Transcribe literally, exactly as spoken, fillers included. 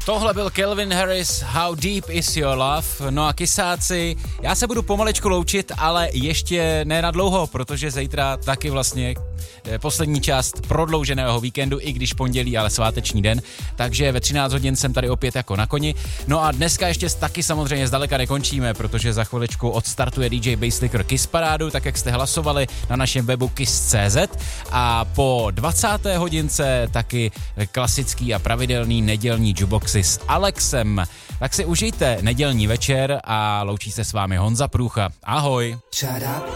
Tohle byl Calvin Harris, How Deep Is Your Love. No a kysáci, já se budu pomalečku loučit, ale ještě ne na dlouho, protože zítra taky vlastně poslední část prodlouženého víkendu, i když pondělí, ale sváteční den, takže ve třináct hodin jsem tady opět jako na koni. No a dneska ještě taky samozřejmě zdaleka nekončíme, protože za chviličku odstartuje D J Basslicker Kiss Parádu, tak jak jste hlasovali na našem webu kiss tečka cé zet, a po dvacáté hodince taky klasický a pravidelný nedělní jukeboxy s Alexem. Tak si užijte nedělní večer a loučí se s vámi Honza Průcha. Ahoj.